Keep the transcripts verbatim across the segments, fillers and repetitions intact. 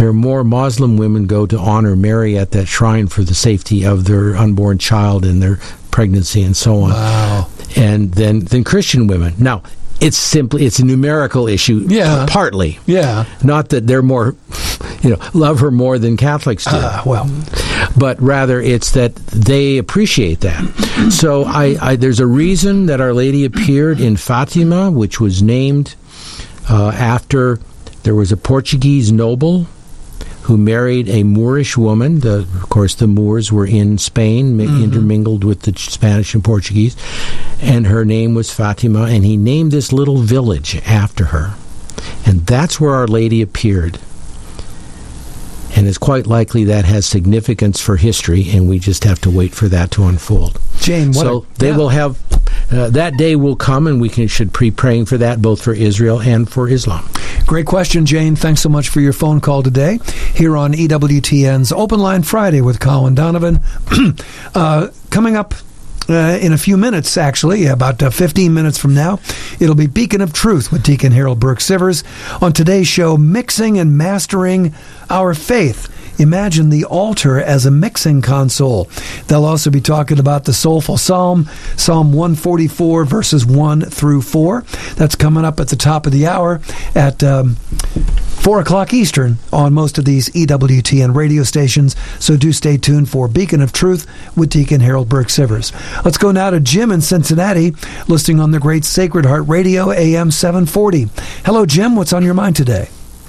there are more Muslim women go to honor Mary at that shrine for the safety of their unborn child and their pregnancy and so on. Wow. And then, then Christian women. Now, it's simply, it's a numerical issue, yeah. partly. Yeah. Not that they're more, you know, love her more than Catholics do. Uh, well. But rather it's that they appreciate that. So I, I there's a reason that Our Lady appeared in Fatima, which was named uh, after, there was a Portuguese noble who married a Moorish woman. The, of course, the Moors were in Spain, mm-hmm. intermingled with the Spanish and Portuguese, and her name was Fatima, and he named this little village after her. And that's where Our Lady appeared. And it's quite likely that has significance for history, and we just have to wait for that to unfold. Jane, what so a, they yeah. will have, uh, that day will come, and we can, should be praying for that, both for Israel and for Islam. Great question, Jane. Thanks so much for your phone call today here on E W T N's Open Line Friday with Colin Donovan. uh, coming up uh, in a few minutes, actually, about uh, fifteen minutes from now, it'll be Beacon of Truth with Deacon Harold Burke-Sivers. On today's show, Mixing and Mastering Our Faith. Imagine the altar as a mixing console. They'll also be talking about the Soulful Psalm, Psalm one forty-four, verses one through four. That's coming up at the top of the hour at um, four o'clock Eastern on most of these E W T N radio stations. So do stay tuned for Beacon of Truth with Deacon Harold Burke-Sivers. Let's go now to Jim in Cincinnati, listening on the great Sacred Heart Radio, A M seven forty. Hello, Jim. What's on your mind today?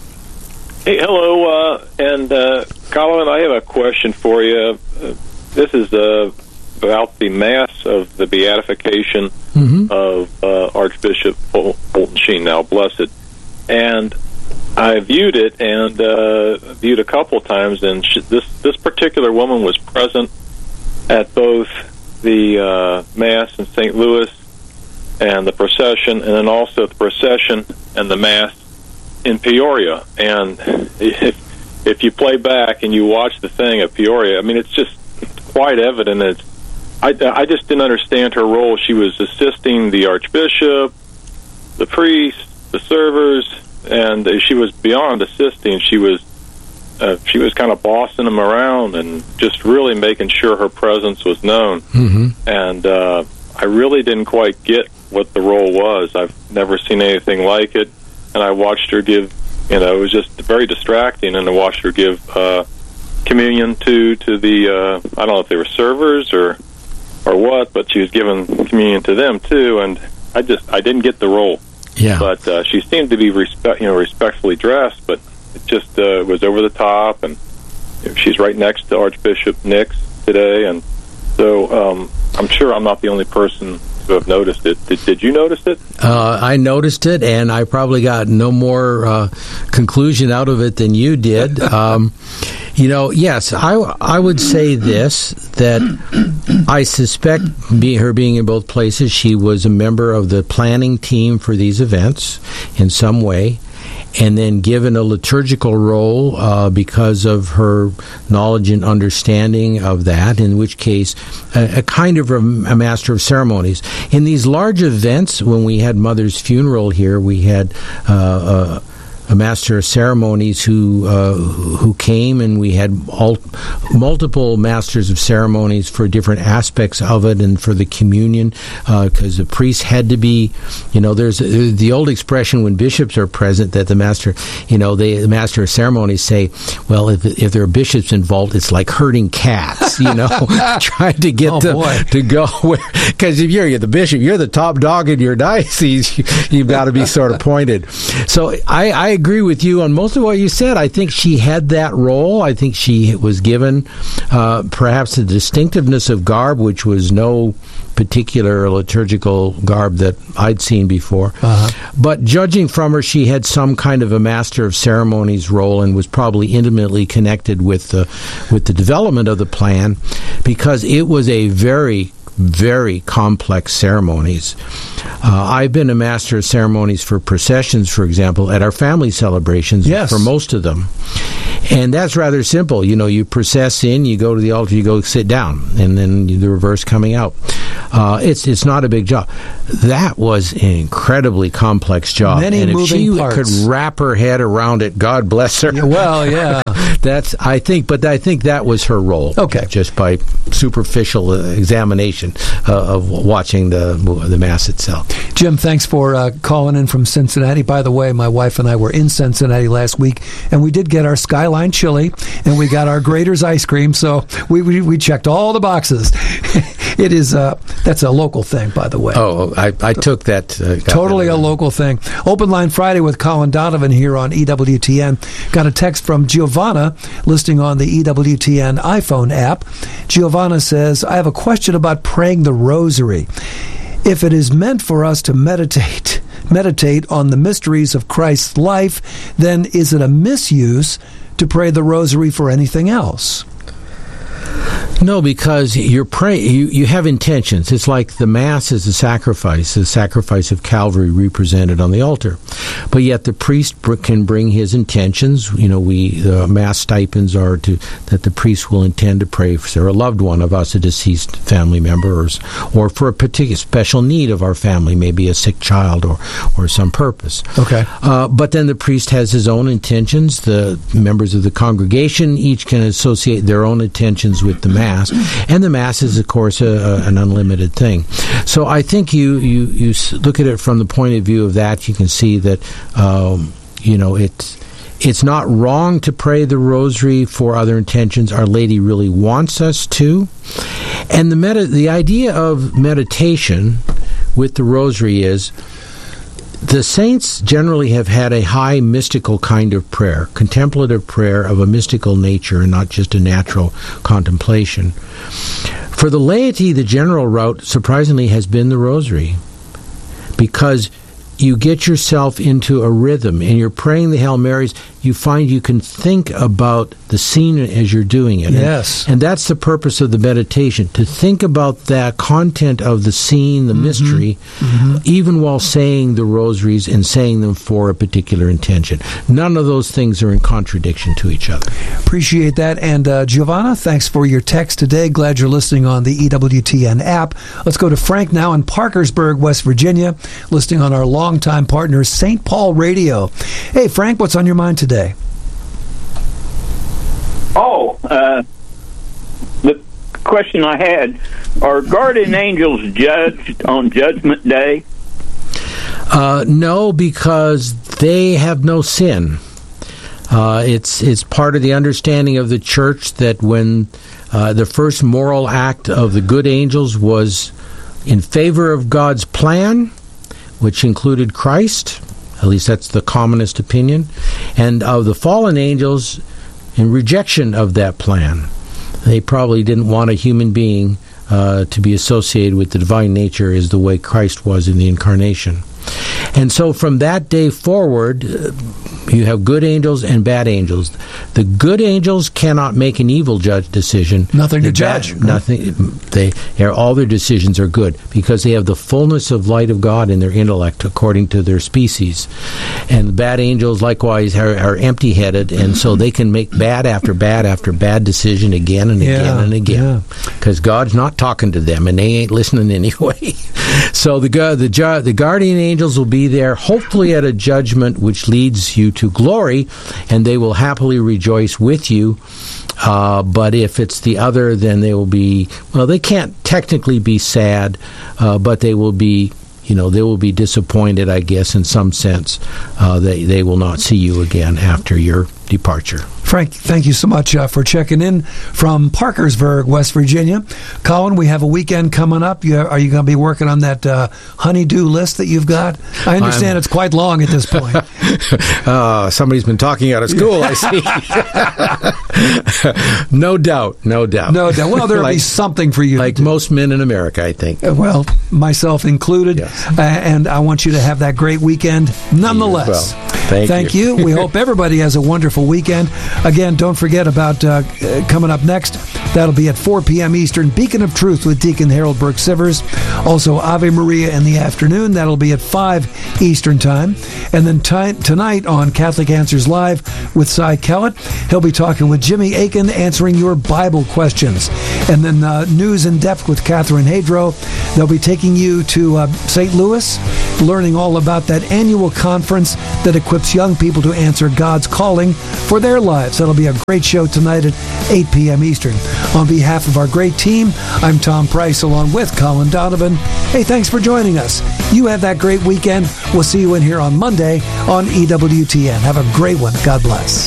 Hey, hello, uh, and uh, Colin, I have a question for you. Uh, this is uh, about the Mass of the Beatification mm-hmm. of uh, Archbishop Fulton Sheen, now blessed. And I viewed it and uh, viewed a couple of times, and she, this, this particular woman was present at both the uh, Mass in Saint Louis and the procession, and then also the procession and the Mass in Peoria. And if, if you play back and you watch the thing at Peoria, I mean, it's just quite evident. It's, I, I just didn't understand her role. She was assisting the Archbishop, the priests, the servers, and she was beyond assisting. She was uh, she was kind of bossing them around and just really making sure her presence was known. Mm-hmm. And uh, I really didn't quite get what the role was. I've never seen anything like it. And I watched her give, you know, it was just very distracting, and I watched her give uh, communion to to the, uh, I don't know if they were servers or or what, but she was giving communion to them too, and I just, I didn't get the role. Yeah. But uh, she seemed to be, respect, you know, respectfully dressed, but it just uh, was over the top, and she's right next to Archbishop Nix today, and so um, I'm sure I'm not the only person who have noticed it. Did, did you notice it? Uh, I noticed it, and I probably got no more uh, conclusion out of it than you did. Um, you know, yes, I, I would say this, that I suspect be, her being in both places, she was a member of the planning team for these events in some way, and then given a liturgical role uh, because of her knowledge and understanding of that, in which case a, a kind of a, a master of ceremonies. In these large events, when we had Mother's funeral here, we had uh, a, a master of ceremonies who uh, who came, and we had all, multiple masters of ceremonies for different aspects of it and for the communion, because uh, the priest had to be, you know, there's uh, the old expression when bishops are present that the master, you know, they, the master of ceremonies say, well, if, if there are bishops involved, it's like herding cats, you know, trying to get oh, them boy. to go where, because if you're, you're the bishop, you're the top dog in your diocese, you, you've got to be sort of pointed. So I, I agree with you on most of what you said. I think she had that role. I think she was given uh, perhaps the distinctiveness of garb, which was no particular liturgical garb that I'd seen before. Uh-huh. But judging from her, she had some kind of a master of ceremonies role and was probably intimately connected with the with the development of the plan, because it was a very very complex ceremonies. Uh, I've been a master of ceremonies for processions, for example, at our family celebrations, yes. for most of them. And that's rather simple. You know, you process in, you go to the altar, you go sit down, and then the reverse coming out. Uh, it's it's not a big job. That was an incredibly complex job. Many and if moving she parts. could wrap her head around it, God bless her. Yeah, well, yeah. That's, I think, but I think that was her role. Okay. Just by superficial uh, examination uh, of watching the the Mass itself. Jim, thanks for uh, calling in from Cincinnati. By the way, my wife and I were in Cincinnati last week, and we did get our Skyline chili, and we got our Grater's ice cream, so we we, we checked all the boxes. It is, uh, that's a local thing, by the way. Oh, I, I took that. Uh, totally that a local thing. Open Line Friday with Colin Donovan here on E W T N. Got a text from Giovanna listing on the E W T N iPhone app. Giovanna says, I have a question about praying the rosary. If it is meant for us to meditate, meditate on the mysteries of Christ's life, then is it a misuse to pray the rosary for anything else? No, because you're praying. You, you have intentions. It's like the Mass is a sacrifice, the sacrifice of Calvary represented on the altar. But yet the priest can bring his intentions. You know, we the Mass stipends are to that the priest will intend to pray for a loved one of us, a deceased family member, or, or for a particular special need of our family, maybe a sick child or or some purpose. Okay. Uh, but then the priest has his own intentions. The members of the congregation each can associate their own intentions with the Mass. And the Mass is, of course, a, a, an unlimited thing. So I think you, you, you look at it from the point of view of that, you can see that, um, you know, it's, it's not wrong to pray the rosary for other intentions. Our Lady really wants us to. And the med- the idea of meditation with the rosary is, the saints generally have had a high mystical kind of prayer, contemplative prayer of a mystical nature and not just a natural contemplation. For the laity, the general route, surprisingly, has been the rosary, because you get yourself into a rhythm, and you're praying the Hail Marys, you find you can think about the scene as you're doing it. Yes. And, and that's the purpose of the meditation, to think about that content of the scene, the mm-hmm. mystery, mm-hmm. even while saying the rosaries and saying them for a particular intention. None of those things are in contradiction to each other. Appreciate that. And uh, Giovanna, thanks for your text today. Glad you're listening on the E W T N app. Let's go to Frank now in Parkersburg, West Virginia, listening on our longtime partner, Saint Paul Radio. Hey, Frank, what's on your mind today? Oh, uh, the question I had, are guardian angels judged on Judgment Day? Uh, no, because they have no sin. Uh, it's it's part of the understanding of the Church that when uh, the first moral act of the good angels was in favor of God's plan, which included Christ, at least that's the commonest opinion, and of the fallen angels in rejection of that plan. They probably didn't want a human being uh, to be associated with the divine nature as the way Christ was in the Incarnation. And so from that day forward, uh, you have good angels and bad angels. The good angels cannot make an evil judge decision. Nothing the to judge. Bad, nothing. They all their decisions are good because they have the fullness of light of God in their intellect according to their species. And the bad angels likewise are, are empty-headed, and so they can make bad after bad after bad decision again and again yeah, and again because yeah. God's not talking to them and they ain't listening anyway. So the the the guardian angels will be there, hopefully at a judgment which leads you to glory, and they will happily rejoice with you. Uh, but if it's the other, then they will be, well, they can't technically be sad, uh, but they will be, you know, they will be disappointed, I guess, in some sense. Uh, they, they will not see you again after your departure. Frank, thank you so much uh, for checking in from Parkersburg, West Virginia. Colin, we have a weekend coming up. You, are you going to be working on that uh, honey-do list that you've got? I understand I'm, it's quite long at this point. uh, somebody's been talking out of school, I see. No doubt, no doubt. No doubt. Well, there will like, be something for you. Like most men in America, I think. Uh, well, myself included. Yes. Uh, and I want you to have that great weekend nonetheless. Well, thank, thank you. you. We hope everybody has a wonderful weekend. Again, don't forget about uh, coming up next. That'll be at four p.m. Eastern, Beacon of Truth with Deacon Harold Burke-Sivers. Also, Ave Maria in the afternoon. That'll be at five Eastern Time. And then t- tonight on Catholic Answers Live with Cy Kellett, he'll be talking with Jimmy Aiken, answering your Bible questions. And then uh, News in Depth with Catherine Hadro. They'll be taking you to uh, Saint Louis learning all about that annual conference that equips young people to answer God's calling for their lives. That'll be a great show tonight at eight p.m. Eastern. On behalf of our great team, I'm Tom Price along with Colin Donovan. Hey, thanks for joining us. You have that great weekend. We'll see you in here on Monday on E W T N. Have a great one. God bless.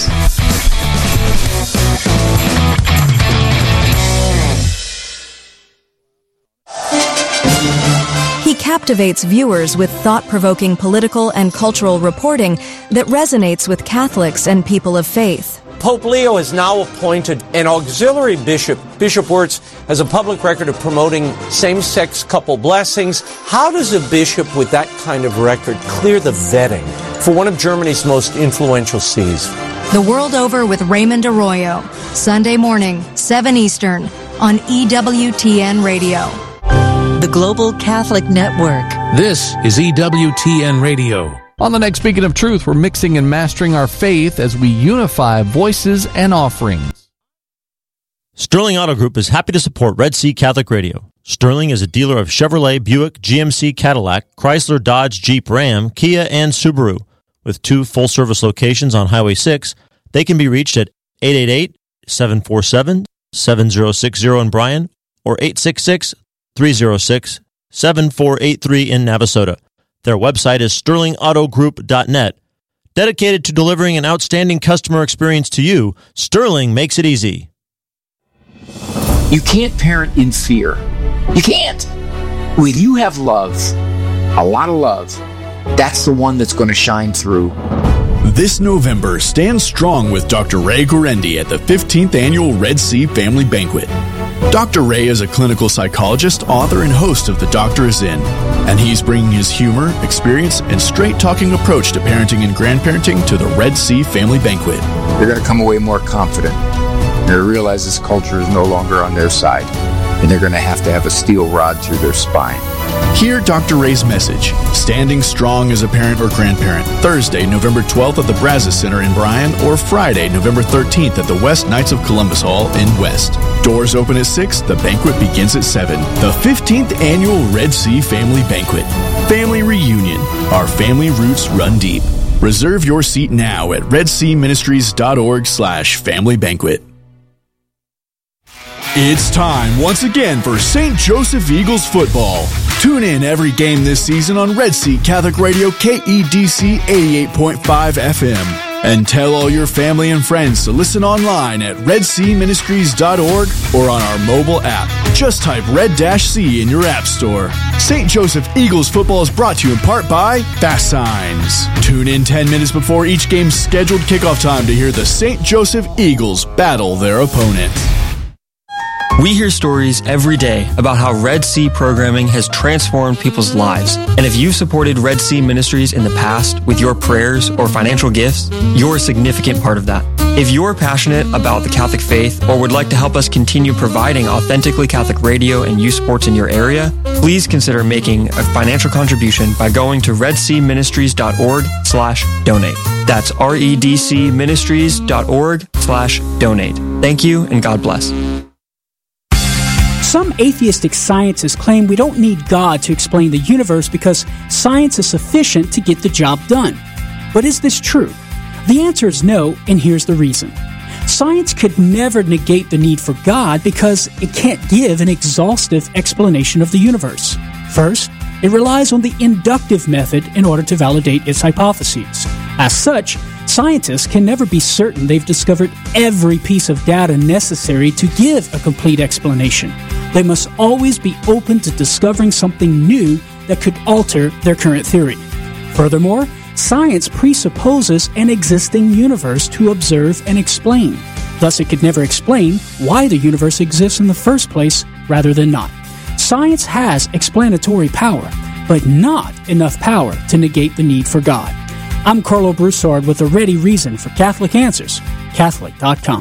He captivates viewers with thought-provoking political and cultural reporting that resonates with Catholics and people of faith. Pope Leo has now appointed an auxiliary bishop. Bishop Wirtz has a public record of promoting same-sex couple blessings. How does a bishop with that kind of record clear the vetting for one of Germany's most influential sees? The World Over with Raymond Arroyo, Sunday morning, seven Eastern, on E W T N Radio. The Global Catholic Network. This is E W T N Radio. On the next Beacon of Truth, we're mixing and mastering our faith as we unify voices and offerings. Sterling Auto Group is happy to support Red Sea Catholic Radio. Sterling is a dealer of Chevrolet, Buick, G M C, Cadillac, Chrysler, Dodge, Jeep, Ram, Kia, and Subaru. With two full-service locations on Highway six, they can be reached at eight eight eight, seven four seven, seven zero six zero in Bryan or eight six six, three zero six, seven four eight three in Navasota. Their website is sterling auto group dot net. Dedicated to delivering an outstanding customer experience to you, Sterling makes it easy. You can't parent in fear. You can't. When you have love, a lot of love, that's the one that's going to shine through. This November, stand strong with Doctor Ray Guarendi at the fifteenth Annual Red Sea Family Banquet. Doctor Ray is a clinical psychologist, author, and host of The Doctor Is In, and he's bringing his humor, experience, and straight-talking approach to parenting and grandparenting to the Red Sea Family Banquet. They're going to come away more confident. They're going to realize this culture is no longer on their side, and they're going to have to have a steel rod through their spine. Hear Doctor Ray's message, Standing Strong as a Parent or Grandparent, Thursday, November twelfth at the Brazos Center in Bryan, or Friday, November thirteenth at the West Knights of Columbus Hall in West. Doors open at six, the banquet begins at seven. The fifteenth Annual Red Sea Family Banquet. Family Reunion. Our family roots run deep. Reserve your seat now at redseaministries.org slash family banquet. It's time once again for Saint Joseph Eagles football. Tune in every game this season on Red Sea Catholic Radio K E D C eighty-eight point five F M. And tell all your family and friends to listen online at red sea ministries dot org or on our mobile app. Just type Red-C in your app store. Saint Joseph Eagles football is brought to you in part by Fast Signs. Tune in ten minutes before each game's scheduled kickoff time to hear the Saint Joseph Eagles battle their opponent. We hear stories every day about how Red Sea programming has transformed people's lives. And if you've supported Red Sea Ministries in the past with your prayers or financial gifts, you're a significant part of that. If you're passionate about the Catholic faith or would like to help us continue providing authentically Catholic radio and youth sports in your area, please consider making a financial contribution by going to redseaministries.org slash donate. That's redcministries.org slash donate. Thank you and God bless. Some atheistic scientists claim we don't need God to explain the universe because science is sufficient to get the job done. But is this true? The answer is no, and here's the reason. Science could never negate the need for God because it can't give an exhaustive explanation of the universe. First, it relies on the inductive method in order to validate its hypotheses. As such, scientists can never be certain they've discovered every piece of data necessary to give a complete explanation. They must always be open to discovering something new that could alter their current theory. Furthermore, science presupposes an existing universe to observe and explain. Thus, it could never explain why the universe exists in the first place rather than not. Science has explanatory power, but not enough power to negate the need for God. I'm Carlo Broussard with a ready reason for Catholic Answers, Catholic dot com.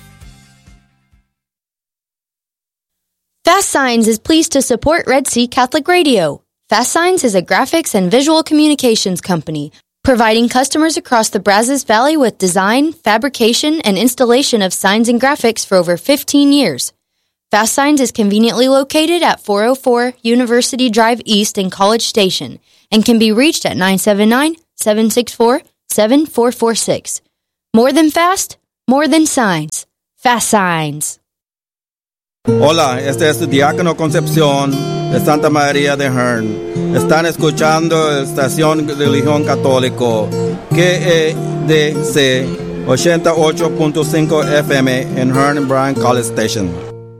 Fast Signs is pleased to support Red Sea Catholic Radio. Fast Signs is a graphics and visual communications company, providing customers across the Brazos Valley with design, fabrication, and installation of signs and graphics for over fifteen years. Fast Signs is conveniently located at four oh four University Drive East in College Station and can be reached at nine seven nine, seven six four, seven four four six. More than fast, more than signs. Fast Signs. Hola, este es Diácono Concepción de Santa María de Hearn. Están escuchando la estación de Religión Católico K E D C ochenta y ocho punto cinco F M en Hearn and Bryan College Station.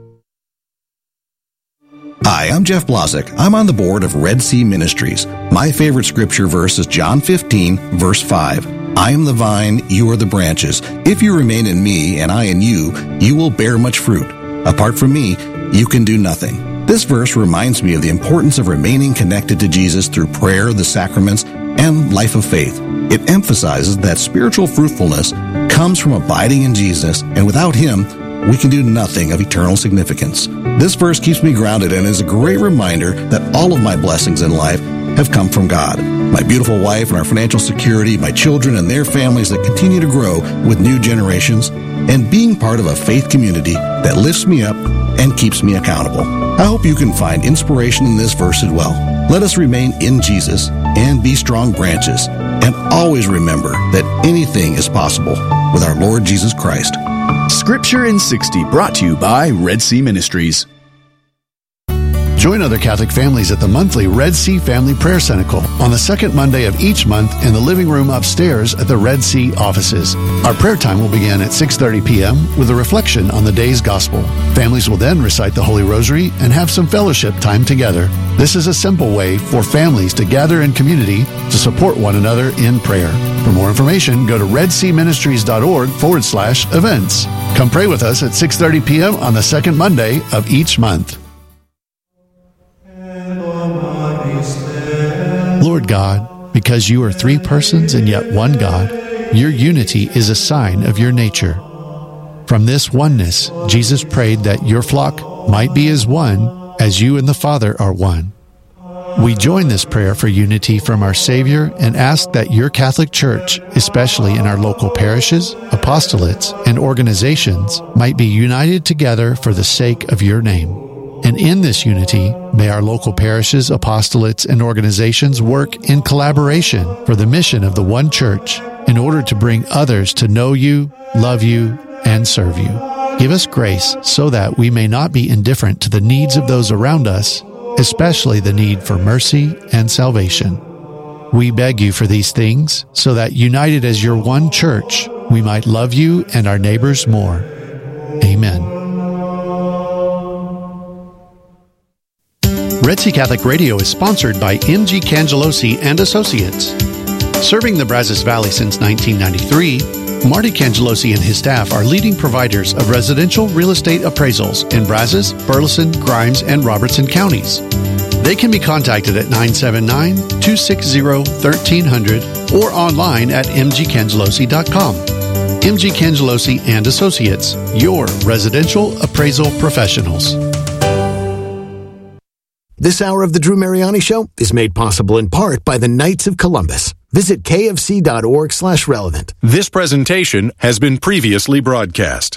Hi, I'm Jeff Blazek. I'm on the board of Red Sea Ministries. My favorite scripture verse is John fifteen, verse five. I am the vine, you are the branches. If you remain in me and I in you, you will bear much fruit. Apart from me, you can do nothing. This verse reminds me of the importance of remaining connected to Jesus through prayer, the sacraments, and life of faith. It emphasizes that spiritual fruitfulness comes from abiding in Jesus, and without Him, we can do nothing of eternal significance. This verse keeps me grounded and is a great reminder that all of my blessings in life have come from God. My beautiful wife and our financial security, my children and their families that continue to grow with new generations, and being part of a faith community that lifts me up and keeps me accountable. I hope you can find inspiration in this verse as well. Let us remain in Jesus and be strong branches, and always remember that anything is possible with our Lord Jesus Christ. Scripture in sixty, brought to you by Red Sea Ministries. Join other Catholic families at the monthly Red Sea Family Prayer Cenacle on the second Monday of each month in the living room upstairs at the Red Sea offices. Our prayer time will begin at six thirty p.m. with a reflection on the day's gospel. Families will then recite the Holy Rosary and have some fellowship time together. This is a simple way for families to gather in community to support one another in prayer. For more information, go to redseaministries.org forward slash events. Come pray with us at six thirty p.m. on the second Monday of each month. Lord God, because you are three persons and yet one God, your unity is a sign of your nature. From this oneness, Jesus prayed that your flock might be as one, as you and the Father are one. We join this prayer for unity from our Savior and ask that your Catholic Church, especially in our local parishes, apostolates, and organizations, might be united together for the sake of your name. And in this unity, may our local parishes, apostolates, and organizations work in collaboration for the mission of the one church in order to bring others to know you, love you, and serve you. Give us grace so that we may not be indifferent to the needs of those around us, especially the need for mercy and salvation. We beg you for these things so that, united as your one church, we might love you and our neighbors more. Amen. Red Sea Catholic Radio is sponsored by M G Cangelosi and Associates. Serving the Brazos Valley since nineteen ninety-three, Marty Cangelosi and his staff are leading providers of residential real estate appraisals in Brazos, Burleson, Grimes, and Robertson counties. They can be contacted at nine seven nine, two six zero, one three zero zero or online at m g cangelosi dot com. M G Cangelosi and Associates, your residential appraisal professionals. This hour of the Drew Mariani Show is made possible in part by the Knights of Columbus. Visit k f c dot org slash relevant. This presentation has been previously broadcast.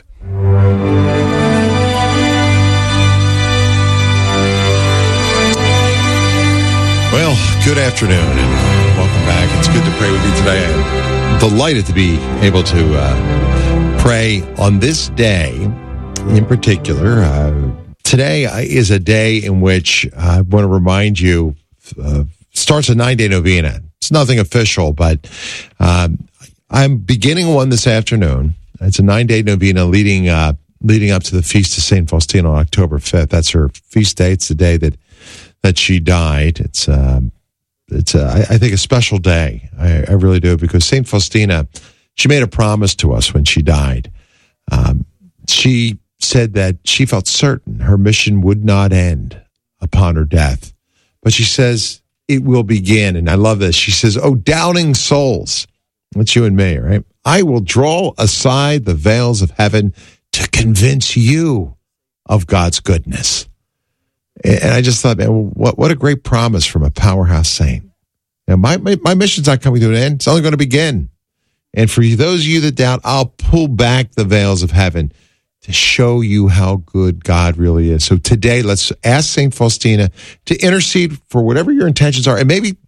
Well, good afternoon and welcome back. It's good to pray with you today. I'm delighted to be able to uh, pray on this day in particular. Uh, today is a day in which I want to remind you, uh, starts a nine-day novena. It's nothing official, but um, I'm beginning one this afternoon. It's a nine-day novena leading uh, leading up to the feast of Saint Faustina on October fifth. That's her feast day. It's the day that that she died. It's um, it's a, I, I think a special day. I, I really do, because Saint Faustina, she made a promise to us when she died. Um, she said that she felt certain her mission would not end upon her death, but she says it will begin. And I love this. She says, "Oh, doubting souls," that's you and me, right? "I will draw aside the veils of heaven to convince you of God's goodness." And I just thought, man, what what a great promise from a powerhouse saint. Now, my, my, my mission's not coming to an end. It's only going to begin. And for those of you that doubt, I'll pull back the veils of heaven to show you how good God really is. So today, let's ask Saint Faustina to intercede for whatever your intentions are. And maybe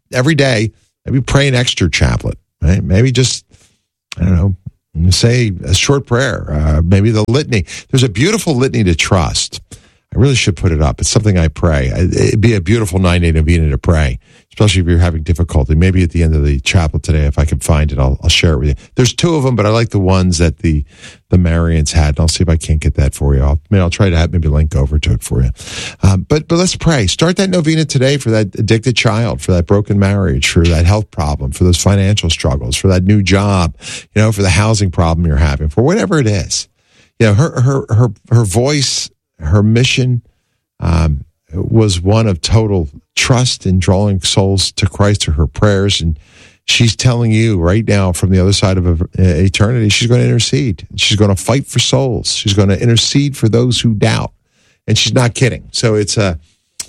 every day, maybe pray an extra chaplet, right? Maybe just, I don't know, say a short prayer, uh, maybe the litany. There's a beautiful litany to trust. I really should put it up. It's something I pray. It'd be a beautiful nine-day novena to pray, especially if you're having difficulty. Maybe at the end of the chaplet today, if I can find it, I'll, I'll share it with you. There's two of them, but I like the ones that the the Marians had. And I'll see if I can't get that for you. I'll, maybe I'll try to have, maybe link over to it for you. Um, but but let's pray. Start that novena today for that addicted child, for that broken marriage, for that health problem, for those financial struggles, for that new job, you know, for the housing problem you're having, for whatever it is. You know, her her her her voice, her mission um, was one of total trust in drawing souls to Christ through her prayers. And she's telling you right now from the other side of eternity, she's going to intercede. She's going to fight for souls. She's going to intercede for those who doubt. And she's not kidding. So it's a,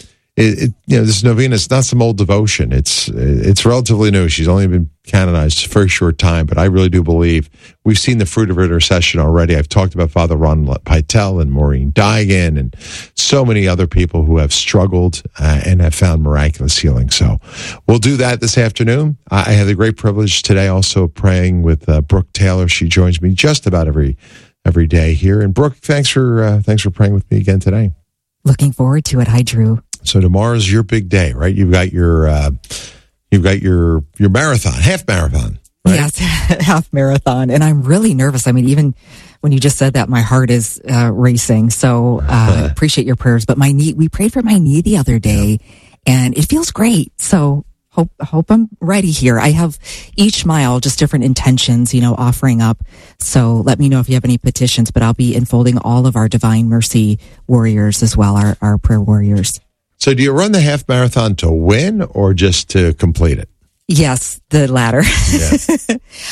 it, it, you know, this novena is not some old devotion. It's it's relatively new. She's only been canonized a very short time, but I really do believe we've seen the fruit of her intercession already. I've talked about Father Ron Pytel and Maureen Digan and so many other people who have struggled uh, and have found miraculous healing. So we'll do that this afternoon. I have the great privilege today also praying with uh, Brooke Taylor. She joins me just about every every day here. And Brooke, thanks for uh, thanks for praying with me again today. Looking forward to it. Hi, Drew. So tomorrow's your big day, right? You've got your uh, you've got your your marathon, half marathon. Right? Yes, half marathon, and I'm really nervous. I mean, even when you just said that, my heart is uh, racing. So uh, appreciate your prayers. But my knee, we prayed for my knee the other day, and it feels great. So hope hope I'm ready here. I have each mile just different intentions, you know, offering up. So let me know if you have any petitions. But I'll be enfolding all of our Divine Mercy warriors as well, our our prayer warriors. So do you run the half marathon to win or just to complete it? Yes, the latter. Yeah.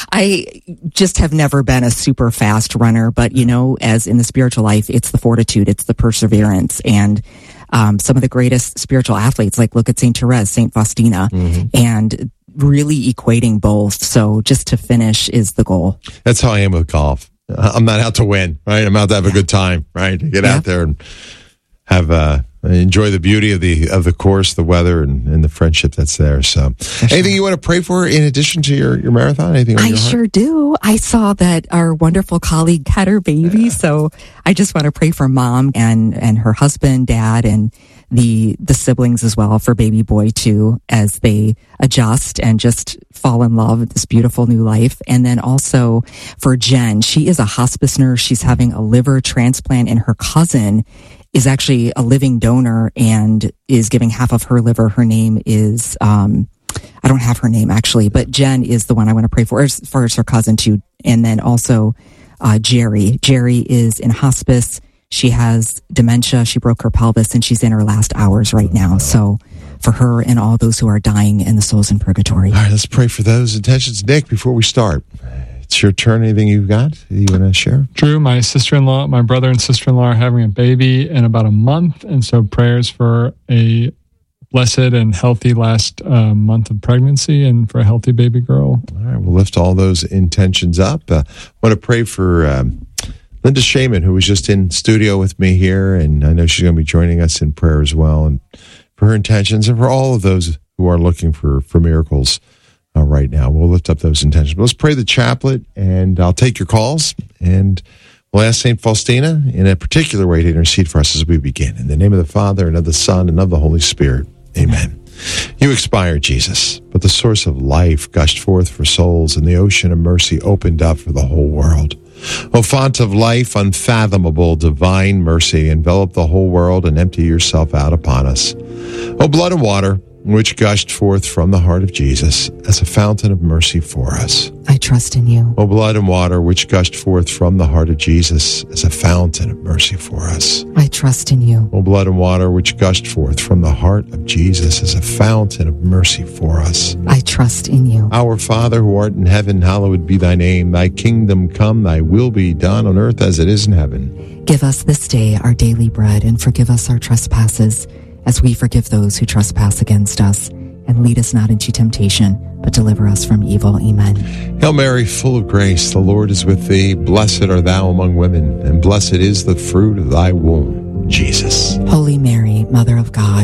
I just have never been a super fast runner, but you know, as in the spiritual life, it's the fortitude, it's the perseverance. And um, some of the greatest spiritual athletes, like look at Saint Therese, Saint Faustina, mm-hmm. and really equating both. So just to finish is the goal. That's how I am with golf. I'm not out to win, right? I'm out to have yeah. a good time, right? To get yeah. out there and have a enjoy the beauty of the of the course, the weather, and, and the friendship that's there. So, sure. Anything you want to pray for in addition to your, your marathon? Anything on I your heart? Sure do. I saw that our wonderful colleague had her baby, yeah. so I just want to pray for mom and and her husband, dad, and the the siblings as well, for baby boy too, as they adjust and just fall in love with this beautiful new life. And then also for Jen, she is a hospice nurse. She's having a liver transplant, and her cousin is actually a living donor and is giving half of her liver. Her name is, um, I don't have her name actually, but Jen is the one I want to pray for as far as her cousin too. And then also, uh, Jerry. Jerry is in hospice. She has dementia. She broke her pelvis and she's in her last hours right now. So for her and all those who are dying and the souls in purgatory. All right, let's pray for those intentions. Nick, before we start, it's your turn. Anything you've got you want to share? Drew, my sister-in-law, my brother and sister-in-law are having a baby in about a month. And so prayers for a blessed and healthy last uh, month of pregnancy and for a healthy baby girl. All right, we'll lift all those intentions up. I uh, want to pray for um, Linda Shaman, who was just in studio with me here. And I know she's going to be joining us in prayer as well. And for her intentions and for all of those who are looking for, for miracles. Uh, right now, we'll lift up those intentions. But let's pray the chaplet, and I'll take your calls, and we'll ask Saint Faustina in a particular way to intercede for us as we begin. In the name of the Father, and of the Son, and of the Holy Spirit. Amen. You expired, Jesus, but the source of life gushed forth for souls, and the ocean of mercy opened up for the whole world. O font of life, unfathomable, divine mercy, envelop the whole world and empty yourself out upon us. O blood and water, which gushed forth from the heart of Jesus as a fountain of mercy for us. I trust in you. O blood and water, which gushed forth from the heart of Jesus as a fountain of mercy for us. I trust in you. O blood and water, which gushed forth from the heart of Jesus as a fountain of mercy for us. I trust in you. Our Father, who art in heaven, hallowed be thy name. Thy kingdom come, thy will be done on earth as it is in heaven. Give us this day our daily bread, and forgive us our trespasses, as we forgive those who trespass against us. And lead us not into temptation, but deliver us from evil. Amen. Hail Mary, full of grace, the Lord is with thee. Blessed art thou among women, and blessed is the fruit of thy womb, Jesus. Holy Mary, Mother of God,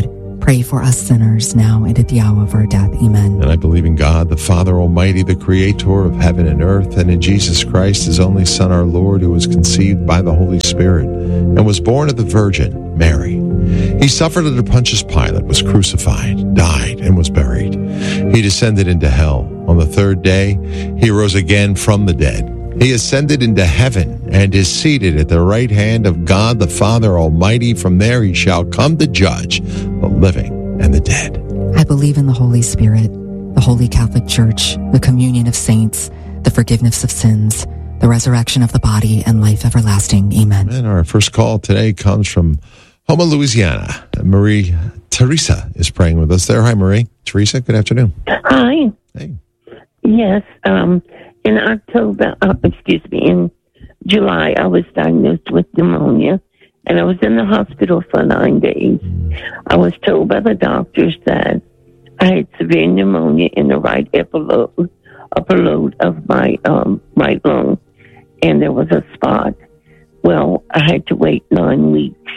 Pray for us sinners now and at the hour of our death. Amen. And I believe in God, the Father Almighty, the creator of heaven and earth, and in Jesus Christ, his only Son, our Lord, who was conceived by the Holy Spirit and was born of the Virgin Mary. He suffered under Pontius Pilate, was crucified, died, and was buried. He descended into hell. On the third day, he rose again from the dead. He ascended into heaven and is seated at the right hand of God the Father Almighty. From there he shall come to judge the living and the dead. I believe in the Holy Spirit, the Holy Catholic Church, the communion of saints, the forgiveness of sins, the resurrection of the body, and life everlasting. Amen. And our first call today comes from Houma, Louisiana. Marie Teresa is praying with us there. Hi, Marie. Teresa, good afternoon. Hi. Hey. Yes, um, in October, uh, excuse me, in July, I was diagnosed with pneumonia, and I was in the hospital for nine days. I was told by the doctors that I had severe pneumonia in the right upper lobe, upper lobe of my um, right lung, and there was a spot. Well, I had to wait nine weeks.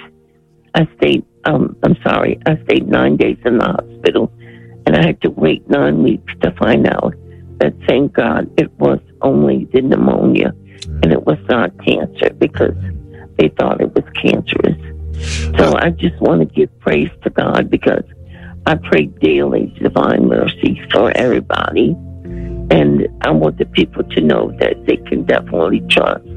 I stayed, um, I'm sorry, I stayed nine days in the hospital, and I had to wait nine weeks to find out that, thank God, it was only the pneumonia, and it was not cancer, because they thought it was cancerous. So I just want to give praise to God, because I pray daily divine mercy for everybody, and I want the people to know that they can definitely trust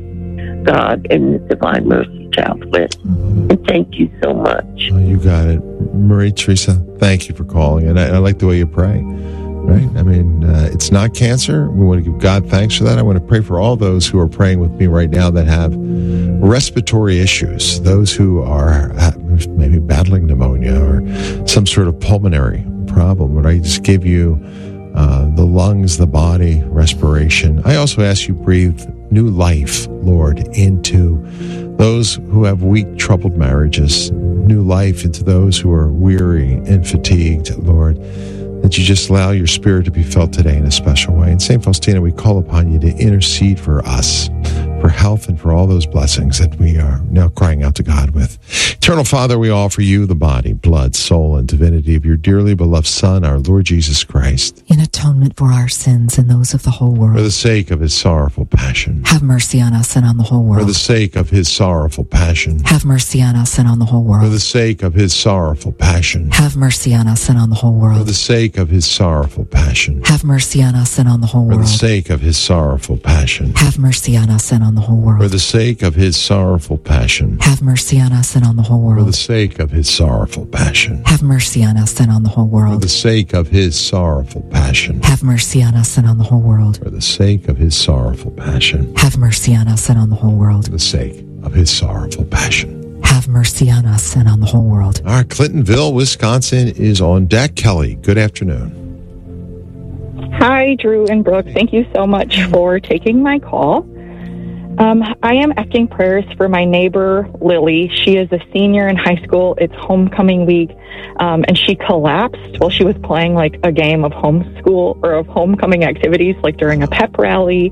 God and the Divine Mercy Chaplain. And thank you so much. Oh, you got it. Marie Teresa, thank you for calling. And I, I like the way you pray, right? I mean, uh, it's not cancer. We want to give God thanks for that. I want to pray for all those who are praying with me right now that have respiratory issues, those who are maybe battling pneumonia or some sort of pulmonary problem. Would I just give you uh, the lungs, the body, respiration? I also ask you breathe new life, Lord, into those who have weak, troubled marriages, new life into those who are weary and fatigued, Lord, that you just allow your Spirit to be felt today in a special way. And Saint Faustina, we call upon you to intercede for us, for health, and for all those blessings that we are now crying out to God with. Eternal Father, we offer you the body, blood, soul, and divinity of your dearly beloved Son, our Lord Jesus Christ, in atonement for our sins and those of the whole world. For the sake of his sorrowful passion. Have mercy on us and on the whole world. For the sake of his sorrowful passion. Have mercy on us and on the whole world. For the sake of his sorrowful passion. Have mercy on us and on the whole world. For the sake of his sorrowful passion. Have mercy on us and on the whole world. For the sake of his sorrowful passion. Have mercy on us and on the whole world. For the sake of his sorrowful passion. Have mercy on us and on the whole world. For the sake of his sorrowful passion. Have mercy on us and on the whole world. For the sake of his sorrowful passion. Have mercy on us and on the whole world. For the sake of his sorrowful passion. Have mercy on us and on the whole world. For the sake of his sorrowful passion. Have mercy on us and on the whole world. All right, Clintonville, Wisconsin is on deck. Kelly, good afternoon. Hi, Drew and Brooke. Thank you so much for taking my call. Um, I am asking prayers for my neighbor, Lily. She is a senior in high school. It's homecoming week, um, and she collapsed while she was playing like a game of homeschool or of homecoming activities, like during a pep rally.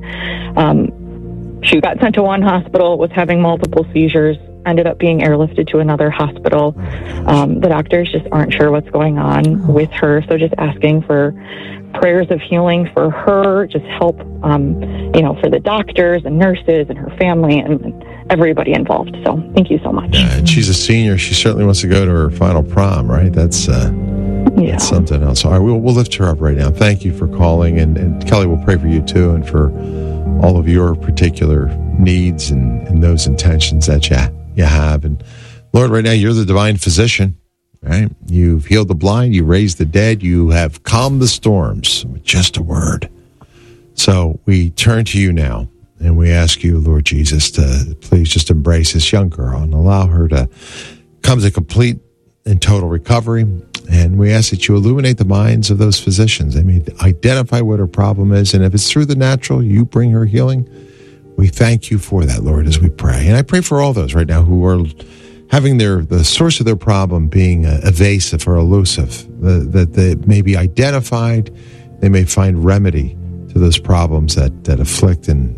Um, she got sent to one hospital, was having multiple seizures, ended up being airlifted to another hospital. Um, the doctors just aren't sure what's going on with her, so just asking for prayers of healing for her, just help, um, you know, for the doctors and nurses and her family and everybody involved. So thank you so much. Yeah, and she's a senior. She certainly wants to go to her final prom, right? That's, uh, yeah. that's something else. All right, we'll, we'll lift her up right now. Thank you for calling. And, and Kelly, we'll pray for you too and for all of your particular needs and, and those intentions that you, you have. And Lord, right now, you're the divine physician. Right? You've healed the blind, you raised the dead, you have calmed the storms with just a word. So we turn to you now, and we ask you, Lord Jesus, to please just embrace this young girl and allow her to come to complete and total recovery. And we ask that you illuminate the minds of those physicians. I mean, identify what her problem is, and if it's through the natural, you bring her healing. We thank you for that, Lord, as we pray. And I pray for all those right now who are having their the source of their problem being uh, evasive or elusive, uh, that they may be identified, they may find remedy to those problems that, that afflict and, and,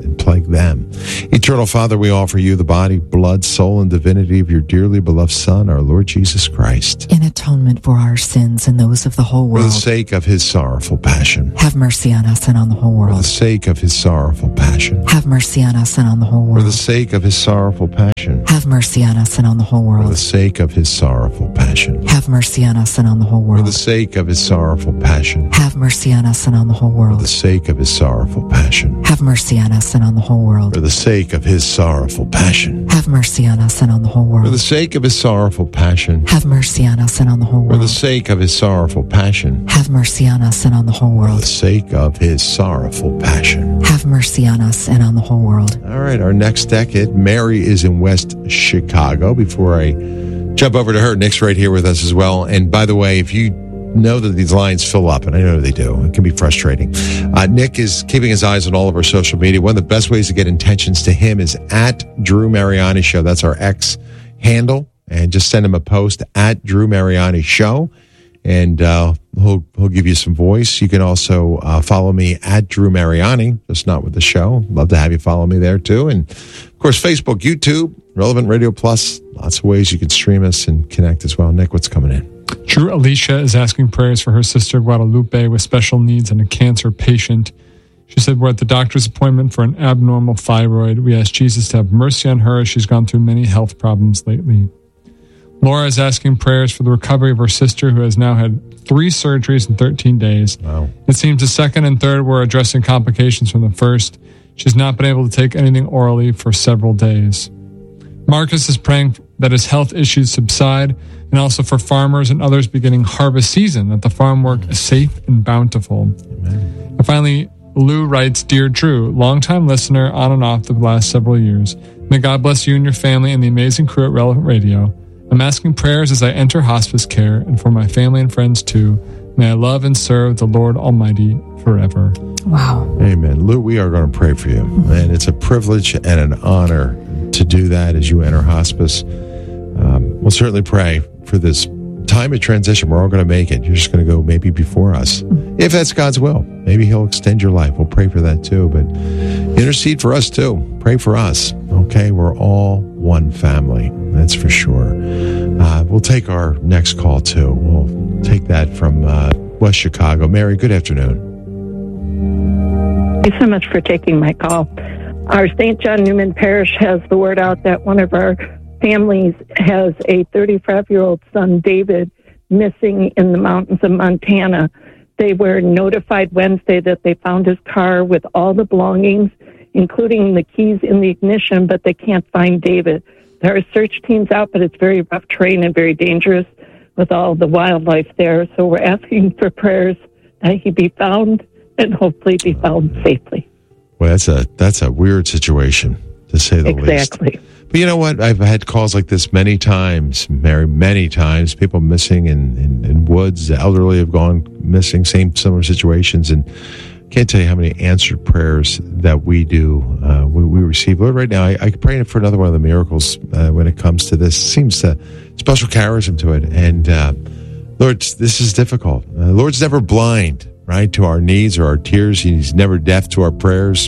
and plague them. Eternal Father, we offer you the body, blood, soul, and divinity of your dearly beloved Son, our Lord Jesus Christ. In atonement for our sins and those of the whole world. For the sake of his sorrowful passion. Have mercy on us and on the whole world. For the sake of his sorrowful passion. Have mercy on us and on the whole world. For the sake of his sorrowful passion. Have mercy on us and on the whole world. For the sake of his sorrowful passion. Have mercy on us and on the whole world. For the sake of his sorrowful passion. Have mercy on us and on the whole world. For the sake of his sorrowful passion. Have mercy on us and on the whole world. For the sake of his sorrowful passion. Have mercy on us and on the whole world. For the sake of his sorrowful passion. Have mercy on us and on the whole world. For the sake of his sorrowful passion. Have mercy on us and on the whole world. For the sake of his sorrowful passion. Have mercy on us and on the whole world. All right, our next decade, Mary is in West Chicago. Before I jump over to her, Nick's right here with us as well. And by the way, if you know that these lines fill up, and I know they do, it can be frustrating. Uh, Nick is keeping his eyes on all of our social media. One of the best ways to get intentions to him is at Drew Mariani Show. That's our X handle. And just send him a post at Drew Mariani Show. And uh, he'll he'll give you some voice. You can also uh, follow me at Drew Mariani, just not with the show. Love to have you follow me there too. And of course, Facebook, YouTube, Relevant Radio Plus. Lots of ways you can stream us and connect as well. Nick, what's coming in? Drew Alicia is asking prayers for her sister Guadalupe with special needs and a cancer patient. She said, we're at the doctor's appointment for an abnormal thyroid. We ask Jesus to have mercy on her as she's gone through many health problems lately. Laura is asking prayers for the recovery of her sister, who has now had three surgeries in thirteen days. Wow. It seems the second and third were addressing complications from the first. She's not been able to take anything orally for several days. Marcus is praying that his health issues subside, and also for farmers and others beginning harvest season, that the farm work is safe and bountiful. Amen. And finally, Lou writes, Dear Drew, longtime listener on and off the last several years. May God bless you and your family and the amazing crew at Relevant Radio. I'm asking prayers as I enter hospice care, and for my family and friends too. May I love and serve the Lord Almighty forever. Wow. Amen. Lou, we are going to pray for you. And it's a privilege and an honor to do that as you enter hospice. Um, we'll certainly pray for this time of transition. We're all going to make it. You're just going to go maybe before us. If that's God's will, maybe he'll extend your life. We'll pray for that too. But intercede for us too. Pray for us. Okay? We're all one family. That's for sure. Uh, we'll take our next call too. We'll take that from uh, West Chicago. Mary, good afternoon. Thank you so much for taking my call. Our Saint John Newman Parish has the word out that one of our families has a thirty-five-year-old son, David, missing in the mountains of Montana. They were notified Wednesday that they found his car with all the belongings, including the keys in the ignition, but they can't find David. There are search teams out, but it's very rough terrain and very dangerous with all the wildlife there. So we're asking for prayers that he be found and hopefully be found safely. Well, that's a that's a weird situation, to say the exactly. least. Exactly. But you know what? I've had calls like this many times, Mary, many times. People missing in, in, in woods. The elderly have gone missing, same similar situations. And can't tell you how many answered prayers that we do, uh, we, we receive. Lord, right now, I, I pray for another one of the miracles uh, when it comes to this. Seems to special charism to it. And uh, Lord, this is difficult. Uh, Lord's never blind, right, to our needs or our tears. He's never deaf to our prayers.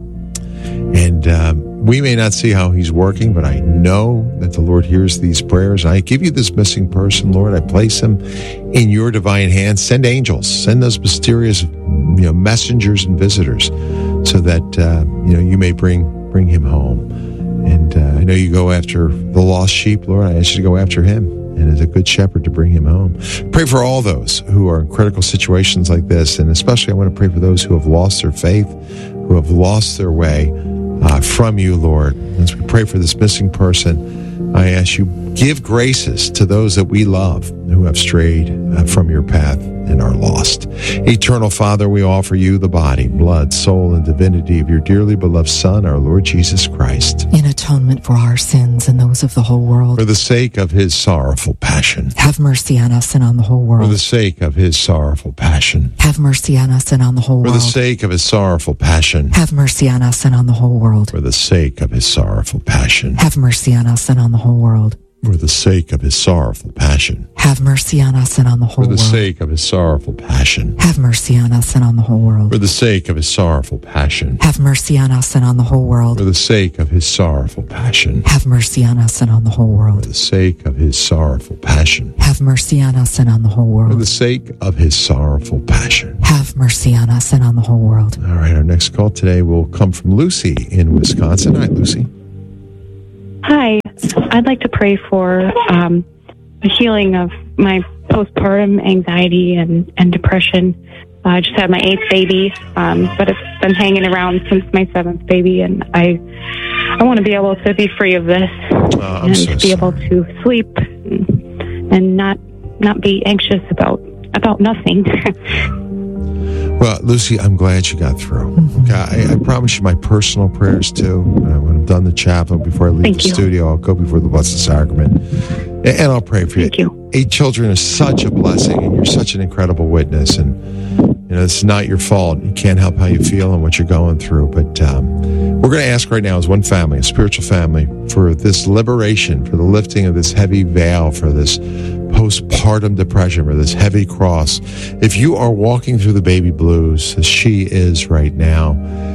And um, we may not see how he's working, but I know that the Lord hears these prayers. I give you this missing person, Lord. I place him in your divine hands. Send angels. Send those mysterious, you know, messengers and visitors so that, uh, you know, you may bring bring him home. And uh, I know you go after the lost sheep, Lord. I ask you to go after him and as a good shepherd to bring him home. Pray for all those who are in critical situations like this. And especially I want to pray for those who have lost their faith, who have lost their way uh, from you, Lord. As we pray for this missing person, I ask you, give graces to those that we love who have strayed uh, from your path and are lost. Eternal Father, we offer you the body, blood, soul, and divinity of your dearly beloved Son, our Lord Jesus Christ. In atonement for our sins and those of the whole world. For the sake of his sorrowful passion. Have mercy on us and on the whole world. For the sake of his sorrowful passion. Have mercy on us and on the whole world. For the sake of his sorrowful passion. Have mercy on us and on the whole world. For the sake of his sorrowful passion. Have mercy on us and on the whole world. For the sake of his sorrowful passion. Have mercy on us and on the whole For the world. sake of his sorrowful passion. Have mercy on us and on the whole world. For the sake of his sorrowful passion. Have mercy on us and on the whole world. For the sake of his sorrowful passion. Have mercy on us and on the whole world. For the sake of his sorrowful passion. Have mercy on us and on the whole world. For the sake of his sorrowful passion. Have mercy on us and on the whole world. All right, our next call today will come from Lucy in Wisconsin. Hi, Lucy. Hi, I'd like to pray for um, the healing of my postpartum anxiety and, and depression. Uh, I just had my eighth baby, um, but it's been hanging around since my seventh baby, and I I want to be able to be free of this uh, and so to be able to sleep and, and not not be anxious about about nothing. Well, Lucy, I'm glad you got through. Okay, I, I promise you my personal prayers too. Uh, when I'm done the chapel, before I leave Thank the you. studio, I'll go before the Blessed Sacrament, and, and I'll pray for you. Thank you. Eight children is such a blessing, and you're such an incredible witness. And you know, it's not your fault. You can't help how you feel and what you're going through. But um, we're going to ask right now, as one family, a spiritual family, for this liberation, for the lifting of this heavy veil, for this postpartum depression, or this heavy cross. If you are walking through the baby blues, as she is right now,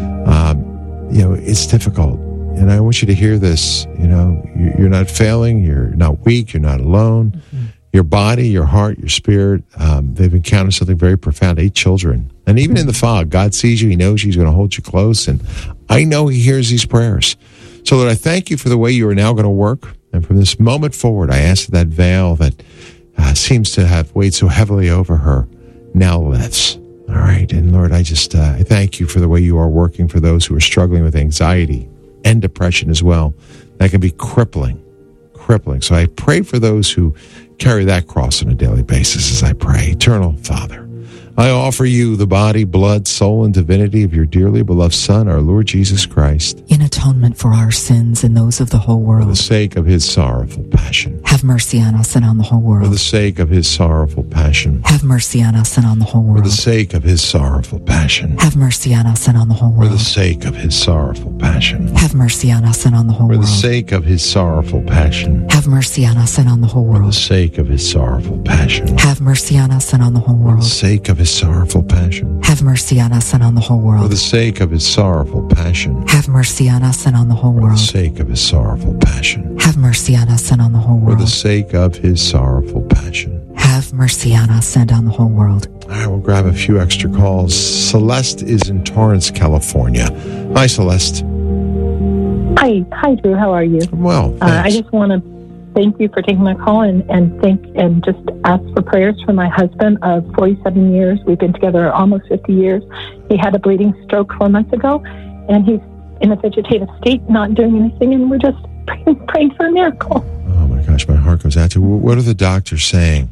um, you know, it's difficult. And I want you to hear this. You know, you're not failing. You're not weak. You're not alone. Mm-hmm. Your body, your heart, your spirit, um, they've encountered something very profound. Eight children. And even in the fog, God sees you. He knows you. He's going to hold you close. And I know he hears these prayers. So, Lord, I thank you for the way you are now going to work. And from this moment forward, I ask that that veil that uh, seems to have weighed so heavily over her now lifts. All right. And Lord, I just uh, I thank you for the way you are working for those who are struggling with anxiety and depression as well. That can be crippling, crippling. So I pray for those who carry that cross on a daily basis as I pray. Eternal Father, I offer you the body, blood, soul, and divinity of your dearly beloved Son, our Lord Jesus Christ, in atonement for our sins and those of the whole world. For the sake of his sorrowful passion. Have mercy on us and on the whole world. For the sake of his sorrowful passion. Have mercy on us and on the whole world. For the sake of his sorrowful passion. Have mercy on us and on the whole world. For the sake of his sorrowful passion. Have mercy on us and on the whole For world. the sake of his sorrowful passion. Have mercy on us and on the whole world. For the sake of his sorrowful passion. Have mercy on us and on the whole For world. the sake of his sorrowful passion. Have mercy on us and on the whole For world. the sake of his sorrowful passion. Have mercy on us and on the whole For the world. sake of his sorrowful passion. Have mercy on us and on the whole For world. the sake of his sorrowful passion. Have mercy on us and on the whole world. All right, we'll grab a few extra calls. Celeste is in Torrance, California. Hi, Celeste. Hi, hi, Drew. How are you? Well, uh, I just want to thank you for taking my call and, and thank and just ask for prayers for my husband of forty-seven years. We've been together almost fifty years. He had a bleeding stroke four months ago, and he's in a vegetative state, not doing anything, and we're just praying, praying for a miracle. Oh my gosh, my heart goes out to you. What are the doctors saying?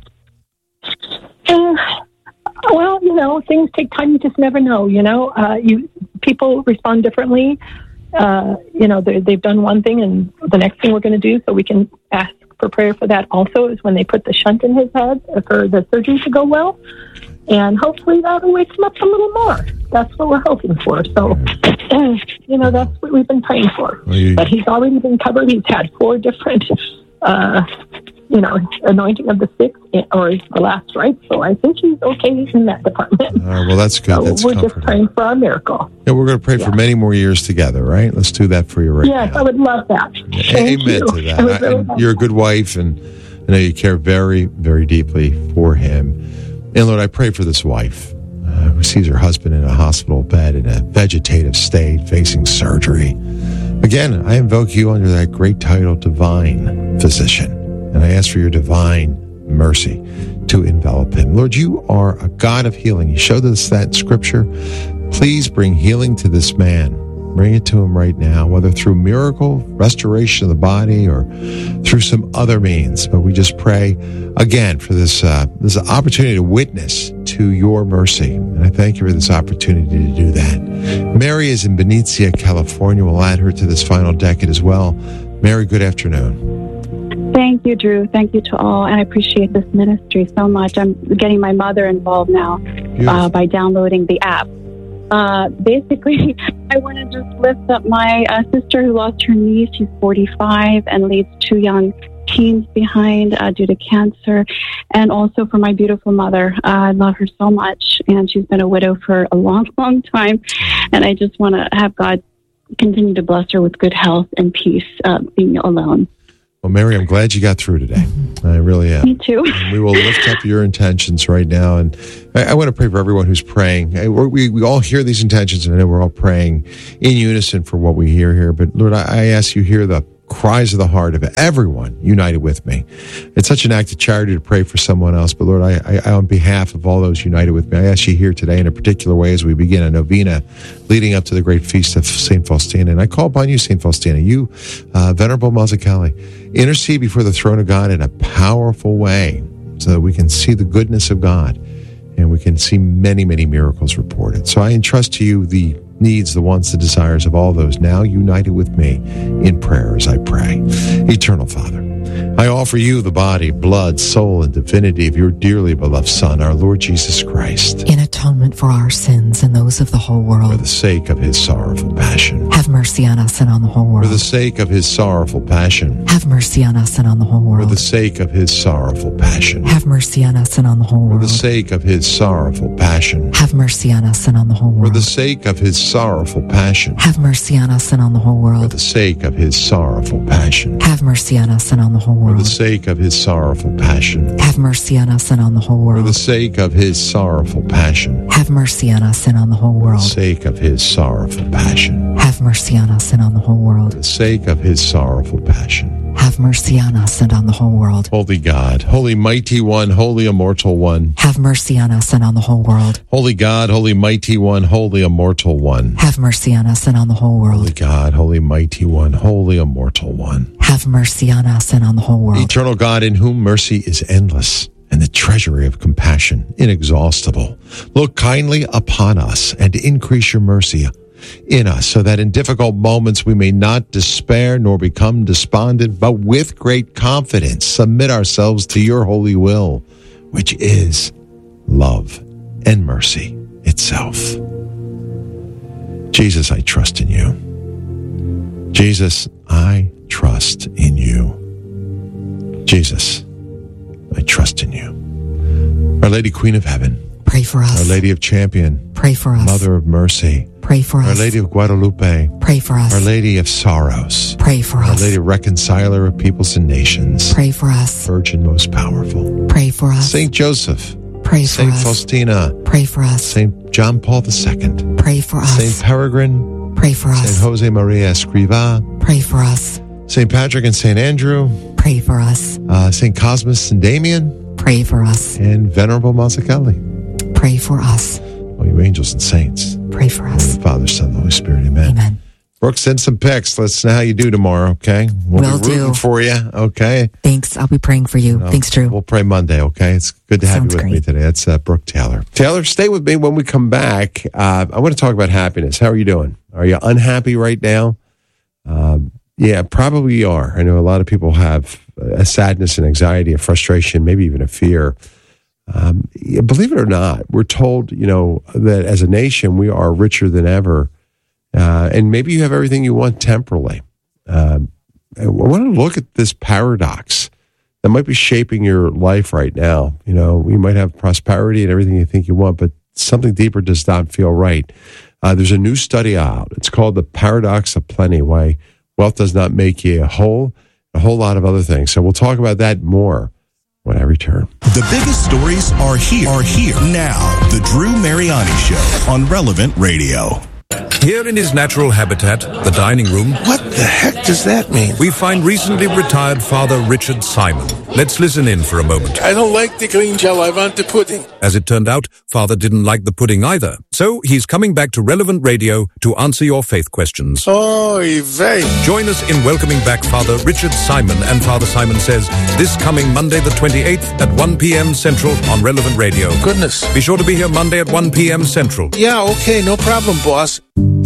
And, well, you know, things take time. You just never know. You know, uh, you people respond differently. Uh, you know, they've done one thing, and the next thing we're going to do, so we can ask for prayer for that also, is when they put the shunt in his head for the surgery to go well. And hopefully that'll wake him up a little more. That's what we're hoping for. So, you know, that's what we've been praying for. Well, you, but he's already been covered. He's had four different, uh, you know, anointing of the sick, or the last rites. So I think he's okay in that department. Uh, well, that's good. So That's we're comforting. just praying for a miracle. Yeah, we're going to pray Yeah. for many more years together, right? Let's do that for you right yes, now. I would love that. Thank Amen you. to that. I would I- really and love you're a good wife, and I know you care very, very deeply for him. And Lord, I pray for this wife uh, who sees her husband in a hospital bed in a vegetative state, facing surgery. Again, I invoke you under that great title, Divine Physician, and I ask for your divine mercy to envelop him. Lord, you are a God of healing. You showed us that in Scripture. Please bring healing to this man. Bring it to him right now, whether through miracle, restoration of the body, or through some other means. But we just pray again for this uh, this opportunity to witness to your mercy. And I thank you for this opportunity to do that. Mary is in Benicia, California. We'll add her to this final decade as well. Mary, good afternoon. Thank you, Drew. Thank you to all. And I appreciate this ministry so much. I'm getting my mother involved now uh, by downloading the app. Uh, basically, I want to just lift up my uh, sister who lost her niece. She's forty-five and leads two young teens behind uh, due to cancer, and also for my beautiful mother. Uh, I love her so much, and she's been a widow for a long, long time, and I just want to have God continue to bless her with good health and peace, uh, being alone. Well, Mary, I'm glad you got through today. I really am. Me too. And we will lift up your intentions right now. And I, I want to pray for everyone who's praying. I, we, we all hear these intentions, and I know we're all praying in unison for what we hear here. But Lord, I, I ask you hear the cries of the heart of everyone united with me. It's such an act of charity to pray for someone else. But Lord, I, I on behalf of all those united with me, I ask you here today in a particular way as we begin a novena leading up to the great feast of Saint Faustina. And I call upon you, Saint Faustina, you, uh, Venerable Mazzucchelli, intercede before the throne of God in a powerful way so that we can see the goodness of God and we can see many, many miracles reported. So I entrust to you the needs, the wants, the desires of all those now united with me in prayer as I pray. Eternal Father, I offer you the body, blood, soul, and divinity of your dearly beloved Son, our Lord Jesus Christ, in atonement for our sins and those of the whole world. For the sake of his sorrowful passion. Have mercy on us and on the whole world. For the sake of his sorrowful passion. Have mercy on us and on the whole world. For the sake of his sorrowful passion. Have mercy on us and on the whole world. For the sake of his sorrowful passion. Have mercy on us and on the whole world. For the sake of his sorrowful passion. Have mercy on us and on the whole world. For the sake of his sorrowful passion. Have mercy on us and on the whole world. For the sake of his sorrowful passion. Have mercy on us and on the whole world. For the sake of his sorrowful passion. Have mercy on us and on the whole world. For the sake of his sorrowful passion. Have mercy on us and on the whole world. For the sake of his sorrowful passion. Have mercy on us and on the whole world. Holy God, holy mighty one, holy immortal one. Have mercy on us and on the whole world. Holy God, holy mighty one, holy immortal one. Have mercy on us and on the whole world. Holy God, holy mighty one, holy immortal one. Have mercy on us and on the whole world. Eternal God, in whom mercy is endless and the treasury of compassion inexhaustible. Look kindly upon us and increase your mercy in us, so that in difficult moments we may not despair nor become despondent, but with great confidence submit ourselves to your holy will, which is love and mercy itself. Jesus, I trust in you. Jesus, I trust in you. Jesus, I trust in you. Our Lady Queen of Heaven, pray for us. Our Lady of Champion, pray for us. Mother of Mercy, pray for us. Our Lady of Guadalupe, pray for us. Our Lady of Sorrows, pray for us. Our Lady Reconciler of Peoples and Nations, pray for us. Virgin most powerful, pray for us. Saint Joseph, pray for Saint us. Faustina, pray for us. Saint John Paul the Second, pray for us. Saint Peregrine, pray for us. Saint Jose Maria Escriva, pray for us. Saint Patrick and Saint Andrew, pray for us. Uh, Saint Cosmas and Damian, pray for us. And Venerable Mazzucchelli, pray for us. All you angels and saints, pray for us. The Father, Son, the Holy Spirit, amen. Amen. Brooke, send some pics. Let's know how you do tomorrow, okay? We'll Will be rooting do. for you, okay? Thanks. I'll be praying for you. You know, Thanks, Drew. We'll pray Monday, okay? It's good to have Sounds you with great. me today. That's uh, Brooke Taylor. Taylor, stay with me when we come back. Uh, I want to talk about happiness. How are you doing? Are you unhappy right now? Um, yeah, probably you are. I know a lot of people have a sadness and anxiety, a frustration, maybe even a fear. Um, yeah, believe it or not, we're told, you know, that as a nation, we are richer than ever. Uh, and maybe you have everything you want temporally. Um, I want to look at this paradox that might be shaping your life right now. You know, you might have prosperity and everything you think you want, but something deeper does not feel right. Uh, there's a new study out. It's called The Paradox of Plenty, Why Wealth Does Not Make You a Whole, a whole lot of other things. So we'll talk about that more when I return. The biggest stories are here, are here now. The Drew Mariani Show on Relevant Radio. Here in his natural habitat, the dining room. What the heck does that mean? We find recently retired Father Richard Simon. Let's listen in for a moment. I don't like the green gel, I want the pudding. As it turned out, Father didn't like the pudding either. So he's coming back to Relevant Radio to answer your faith questions. Oh, vey. Join us in welcoming back Father Richard Simon and Father Simon Says this coming Monday the twenty-eighth at one p.m. Central on Relevant Radio. Goodness. Be sure to be here Monday at one p.m. Central. Yeah, okay, no problem, boss.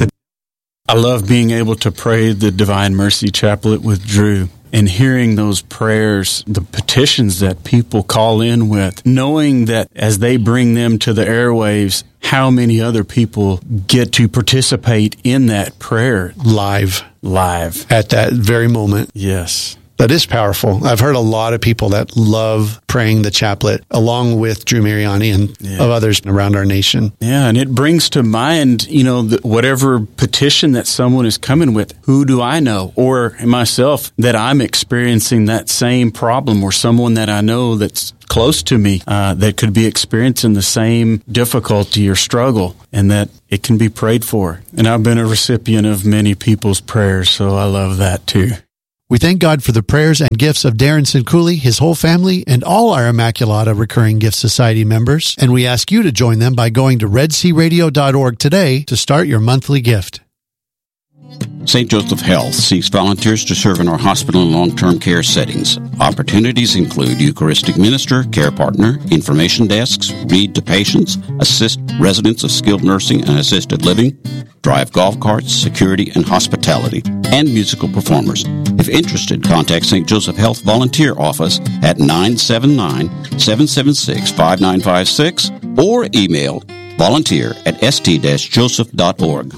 I love being able to pray the Divine Mercy Chaplet with Drew and hearing those prayers, the petitions that people call in with, knowing that as they bring them to the airwaves, how many other people get to participate in that prayer live. Live. At that very moment. Yes. That is powerful. I've heard a lot of people that love praying the chaplet along with Drew Mariani and yeah. of others around our nation. Yeah, and it brings to mind, you know, the, whatever petition that someone is coming with, who do I know? Or myself, that I'm experiencing that same problem, or someone that I know that's close to me uh, that could be experiencing the same difficulty or struggle, and that it can be prayed for. And I've been a recipient of many people's prayers, so I love that too. We thank God for the prayers and gifts of Darren Sincooley, his whole family, and all our Immaculata Recurring Gift Society members, and we ask you to join them by going to red sea radio dot org today to start your monthly gift. Saint Joseph Health seeks volunteers to serve in our hospital and long-term care settings. Opportunities include Eucharistic minister, care partner, information desks, read to patients, assist residents of skilled nursing and assisted living, drive golf carts, security and hospitality, and musical performers. If interested, contact Saint Joseph Health Volunteer Office at nine seven nine, seven seven six, five nine five six or email volunteer at s t dash joseph dot org.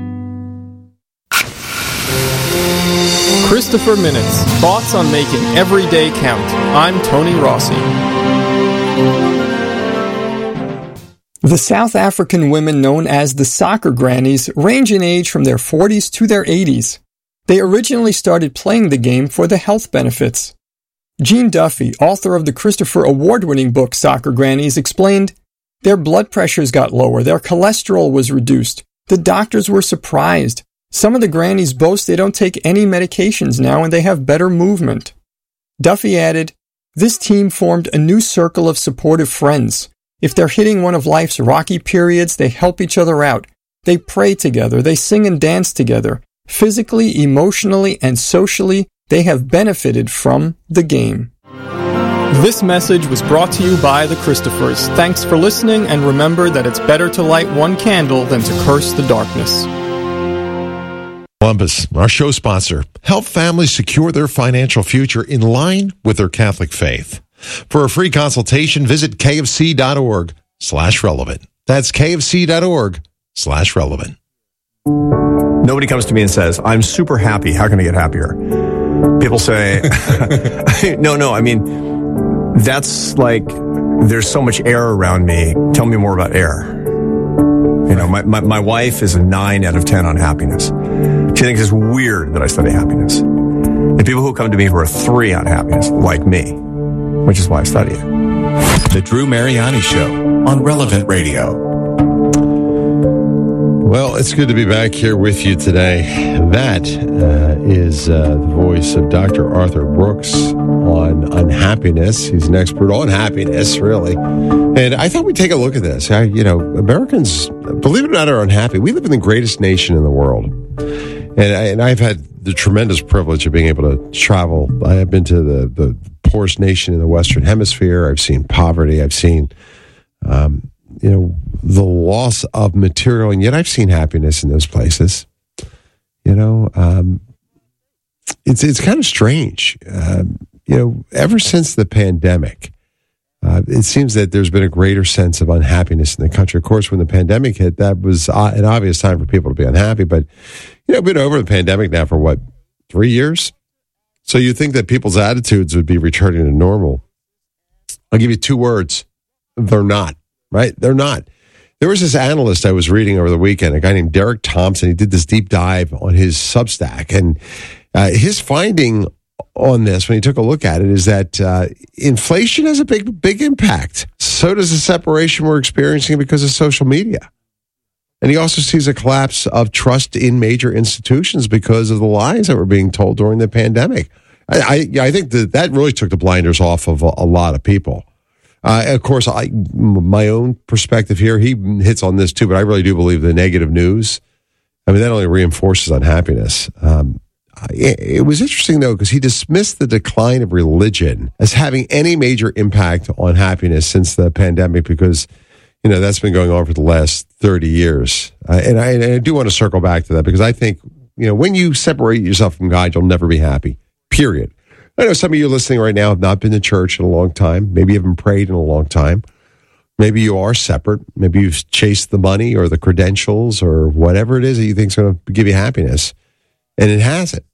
Christopher Minutes, thoughts on making every day count. I'm Tony Rossi. The South African women known as the soccer grannies range in age from their forties to their eighties. They originally started playing the game for the health benefits. Jean Duffy, author of the Christopher Award-winning book Soccer Grannies, explained, "Their blood pressures got lower, their cholesterol was reduced. The doctors were surprised. Some of the grannies boast they don't take any medications now and they have better movement." Duffy added, "This team formed a new circle of supportive friends. If they're hitting one of life's rocky periods, they help each other out. They pray together, they sing and dance together. Physically, emotionally, and socially, they have benefited from the game." This message was brought to you by the Christophers. Thanks for listening, and remember that it's better to light one candle than to curse the darkness. Columbus, our show sponsor, help families secure their financial future in line with their Catholic faith. For a free consultation, visit kfc.org slash relevant. That's kfc.org slash relevant. Nobody comes to me and says, "I'm super happy. How can I get happier?" People say, no, no, I mean, that's like, there's so much air around me. Tell me more about air. You know, my, my, my wife is a nine out of ten on happiness. She thinks it's weird that I study happiness. And people who come to me who are three on happiness, like me, which is why I study it. The Drew Mariani Show on Relevant Radio. Well, it's good to be back here with you today. That uh, is uh, the voice of Doctor Arthur Brooks on unhappiness. He's an expert on happiness, really. And I thought we'd take a look at this. I, you know, Americans, believe it or not, are unhappy. We live in the greatest nation in the world. And, I, and I've had the tremendous privilege of being able to travel. I have been to the, the poorest nation in the Western Hemisphere. I've seen poverty. I've seen... Um, you know, the loss of material, and yet I've seen happiness in those places. You know, um, it's it's kind of strange. Um, you know, ever since the pandemic, uh, it seems that there's been a greater sense of unhappiness in the country. Of course, when the pandemic hit, that was uh, an obvious time for people to be unhappy. But, you know, we've been over the pandemic now for, what, three years? So you think that people's attitudes would be returning to normal. I'll give you two words. They're not. Right? They're not. There was this analyst I was reading over the weekend, a guy named Derek Thompson. He did this deep dive on his Substack. And uh, his finding on this, when he took a look at it, is that uh, inflation has a big, big impact. So does the separation we're experiencing because of social media. And he also sees a collapse of trust in major institutions because of the lies that were being told during the pandemic. I, I, I think that that really took the blinders off of a, a lot of people. Uh, of course, I, my own perspective here, he hits on this too, but I really do believe the negative news, I mean, that only reinforces unhappiness. Um, it, it was interesting, though, because he dismissed the decline of religion as having any major impact on happiness since the pandemic, because, you know, that's been going on for the last thirty years. Uh, and, I, and I do want to circle back to that, because I think, you know, when you separate yourself from God, you'll never be happy, period. I know some of you listening right now have not been to church in a long time. Maybe you haven't prayed in a long time. Maybe you are separate. Maybe you've chased the money or the credentials or whatever it is that you think is going to give you happiness. And it hasn't.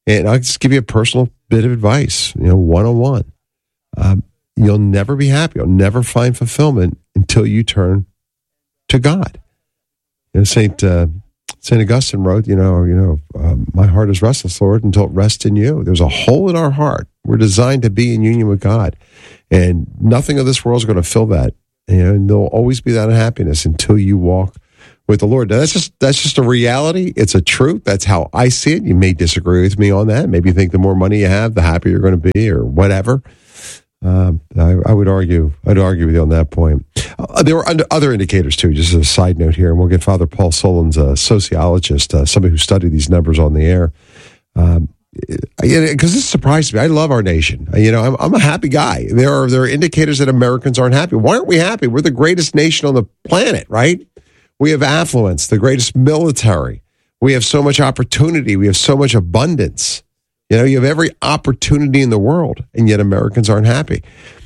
And I'll just give you a personal bit of advice, you know, one-on-one. Um, you'll never be happy. You'll never find fulfillment until you turn to God. You know, Saint uh, Saint Augustine wrote, you know, you know, um, my heart is restless, Lord, until it rests in you. There's a hole in our heart. We're designed to be in union with God, and nothing of this world is going to fill that. You know, and there'll always be that unhappiness until you walk with the Lord. Now, that's just that's just a reality. It's a truth. That's how I see it. You may disagree with me on that. Maybe you think the more money you have, the happier you're going to be, or whatever. Um, I, I would argue. I'd argue with you on that point. Uh, there were other indicators too. Just as a side note here, and we'll get Father Paul Solon's a sociologist, uh, somebody who studied these numbers on the air. Um, because this surprised me. I love our nation. You know, I'm, I'm a happy guy. There are there are indicators that Americans aren't happy. Why aren't we happy? We're the greatest nation on the planet, right? We have affluence, the greatest military. We have so much opportunity. We have so much abundance. You know, you have every opportunity in the world, and yet Americans aren't happy.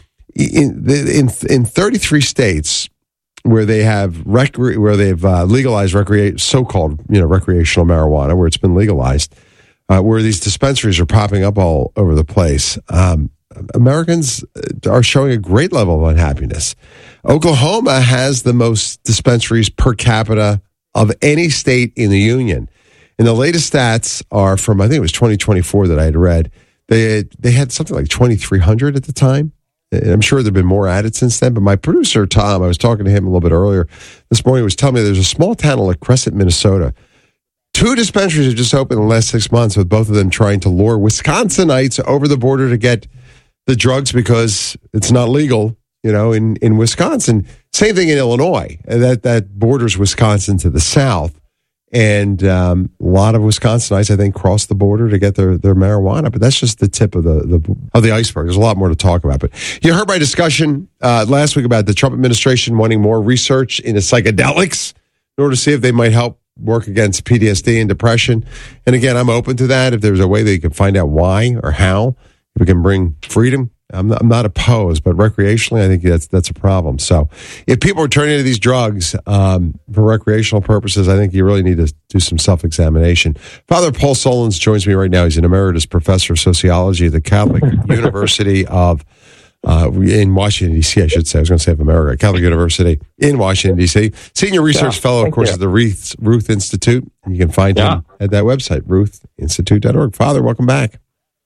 In in, in thirty-three states where they have rec- where they've uh, legalized recre- so-called you know recreational marijuana, where it's been legalized, uh, where these dispensaries are popping up all over the place, um, Americans are showing a great level of unhappiness. Oklahoma has the most dispensaries per capita of any state in the union. And the latest stats are from, I think it was twenty twenty-four that I had read. They had, they had something like twenty-three hundred at the time. And I'm sure there have been more added since then. But my producer, Tom, I was talking to him a little bit earlier this morning, was telling me there's a small town like Crescent, Minnesota. Two dispensaries have just opened in the last six months, with both of them trying to lure Wisconsinites over the border to get the drugs because it's not legal, you know, in, in Wisconsin. Same thing in Illinois. That, that borders Wisconsin to the south. And um, a lot of Wisconsinites, I think, cross the border to get their, their marijuana. But that's just the tip of the, the of the iceberg. There's a lot more to talk about. But you heard my discussion uh, last week about the Trump administration wanting more research into psychedelics in order to see if they might help work against P T S D and depression. And again, I'm open to that. If there's a way that you can find out why or how, if we can bring freedom, I'm not, I'm not opposed, but recreationally, I think that's that's a problem. So if people are turning to these drugs um, for recreational purposes, I think you really need to do some self-examination. Father Paul Solons joins me right now. He's an emeritus professor of sociology at the Catholic University of uh, in Washington, D C, I should say. I was going to say of America. Catholic University in Washington, D C. Senior research yeah, fellow, of course, at the Ruth, Ruth Institute. You can find yeah. him at that website, ruth institute dot org. Father, welcome back.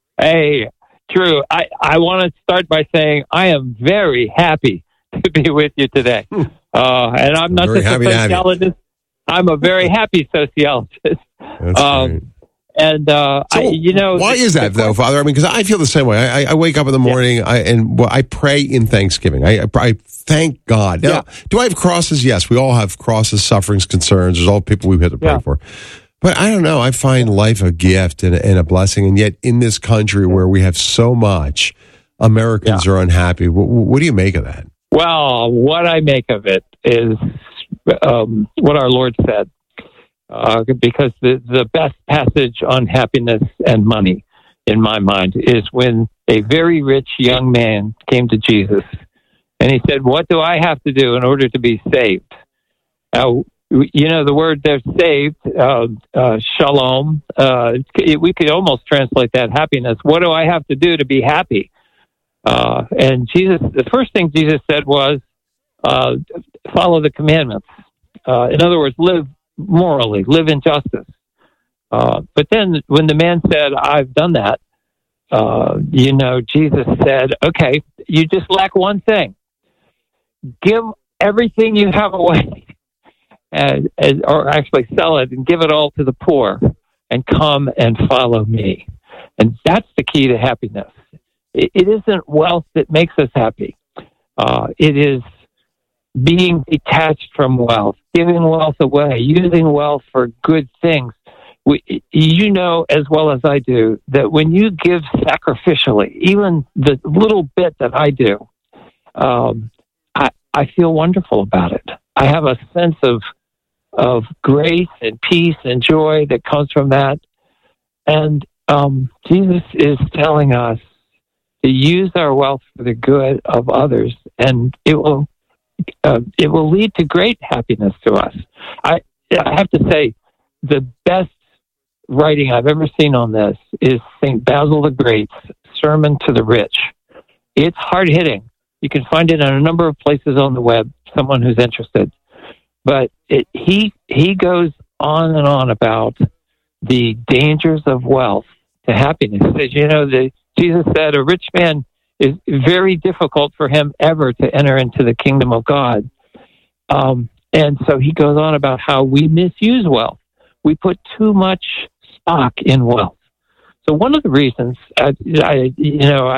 Hey, Drew, I, I want to start by saying I am very happy to be with you today. Uh, and I'm not just a sociologist. I'm a very happy sociologist. That's um, great. And, uh, so I, you know. Why is that, though, Father? I mean, because I feel the same way. I, I wake up in the morning yeah. I, and well, I pray in thanksgiving. I, I, I thank God. Now, yeah. do I have crosses? Yes, we all have crosses, sufferings, concerns. There's all people we have to pray yeah. for. But I don't know. I find life a gift and, and a blessing. And yet in this country where we have so much, Americans yeah. are unhappy. What, what do you make of that? Well, what I make of it is um, what our Lord said. Uh, because the, the best passage on happiness and money, in my mind, is when a very rich young man came to Jesus. And he said, what do I have to do in order to be saved? Now, you know, the word they're saved, uh, uh, shalom, uh, we could almost translate that happiness. What do I have to do to be happy? Uh, and Jesus, the first thing Jesus said was, uh, follow the commandments. Uh, in other words, live morally, live in justice. Uh, but then when the man said, I've done that, uh, you know, Jesus said, okay, you just lack one thing. Give everything you have away. And, and, or actually sell it and give it all to the poor and come and follow me. And that's the key to happiness. It, it isn't wealth that makes us happy. Uh, it is being detached from wealth, giving wealth away, using wealth for good things. We, you know as well as I do that when you give sacrificially, even the little bit that I do, um, I, I feel wonderful about it. I have a sense of of grace and peace and joy that comes from that. And um, Jesus is telling us to use our wealth for the good of others, and it will uh, it will lead to great happiness to us. I I have to say, the best writing I've ever seen on this is Saint Basil the Great's Sermon to the Rich. It's hard-hitting. You can find it in a number of places on the web, someone who's interested. But it, he he goes on and on about the dangers of wealth to happiness. He says, you know, the, Jesus said a rich man is very difficult for him ever to enter into the kingdom of God. Um, and so he goes on about how we misuse wealth. We put too much stock in wealth. So one of the reasons, I, I you know, I